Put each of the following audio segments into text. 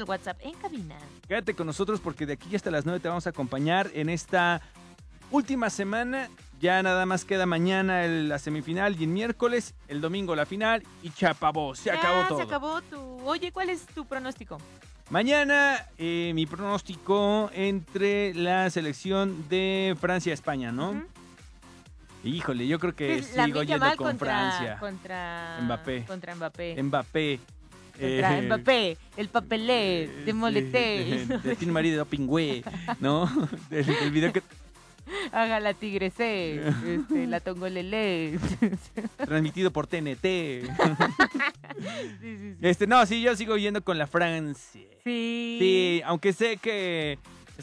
al WhatsApp en cabina. Quédate con nosotros porque de aquí hasta las 9 te vamos a acompañar en esta última semana. Ya nada más queda mañana la semifinal y el miércoles, el domingo la final y chapabó, se acabó todo. Se acabó Oye, ¿cuál es tu pronóstico? Mañana mi pronóstico entre la selección de Francia-España, ¿no? Uh-huh. Híjole, yo creo que Pues, sigo yendo con Francia. Contra Mbappé. Mbappé. Mbappé. Contra Mbappé, el papelé, de moleté. De Tin Marie de Pingüe, ¿no? El video que Haga la tigresé, la tongolele. transmitido por TNT. Sí. No, sí, yo sigo yendo con la Francia. Sí. Sí, aunque sé que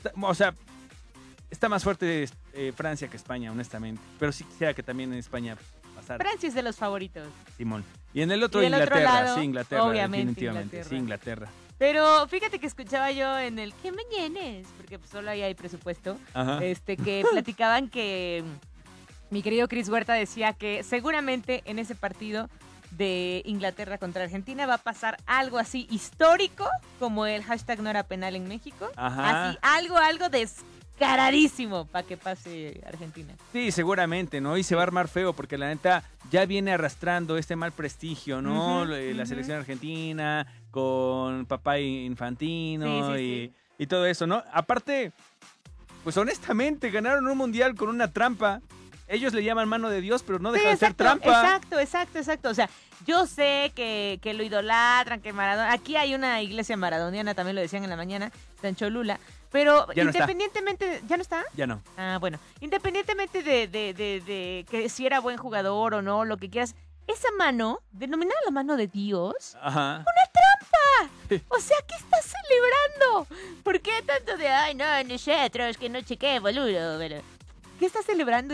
está más fuerte Francia que España, honestamente. Pero sí quisiera que también en España pasara. Francia es de los favoritos. Simón. Y en el otro, Y del Inglaterra. otro lado, sí, Inglaterra, obviamente, definitivamente. Sí, Inglaterra. Pero fíjate que escuchaba yo en el ¿Qué mañanas? Porque pues, solo ahí hay presupuesto. Ajá. Que platicaban que mi querido Chris Huerta decía que seguramente en ese partido de Inglaterra contra Argentina va a pasar algo así histórico como el hashtag no era penal en México. Ajá. Así, algo descaradísimo para que pase Argentina. Sí, seguramente, ¿no? Y se va a armar feo porque la neta ya viene arrastrando este mal prestigio, ¿no? La selección argentina con papá Infantino Sí. y todo eso, ¿no? Aparte, pues honestamente ganaron un mundial con una trampa. Ellos le llaman mano de Dios, pero no deja de ser trampa. Exacto. O sea, yo sé que lo idolatran, que Maradona... Aquí hay una iglesia maradoniana, también lo decían en la mañana, está en Cholula. Pero Ya no independientemente... ¿Ya no está? Ya no. Ah, bueno. Independientemente de que si era buen jugador o no, lo que quieras, esa mano, denominada la mano de Dios... Ajá. O sea, ¿qué estás celebrando? ¿Por qué tanto de, ay, no, nosotros, que no chequé, boludo? Pero, ¿qué estás celebrando?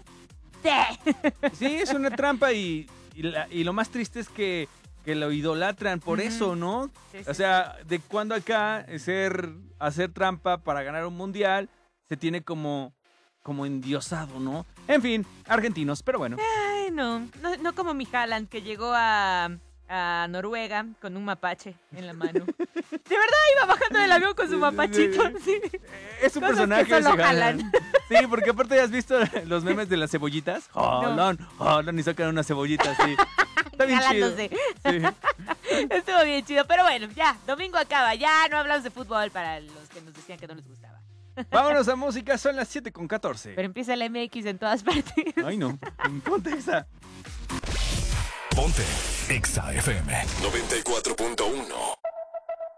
Sí, es una trampa y lo más triste es que lo idolatran por eso, ¿no? Sí, o sea, de cuando acá hacer trampa para ganar un mundial se tiene como endiosado, ¿no? En fin, argentinos, pero bueno. Ay, no como mi Haaland, que llegó a Noruega con un mapache en la mano. De verdad iba bajando del avión con su mapachito. Sí. Es un Cosas personaje que solo ese Haaland. Sí, porque aparte ya has visto los memes de las cebollitas. Haaland y sacan una cebollita así. Está bien chido. Jalándose. Sí. Estuvo bien chido, pero bueno, ya, domingo acaba. Ya no hablamos de fútbol para los que nos decían que no les gustaba. Vámonos a música, son las 7:14. Pero empieza el MX en todas partes. Ay, no. Ponte esa. Ponte Exa FM 94.1.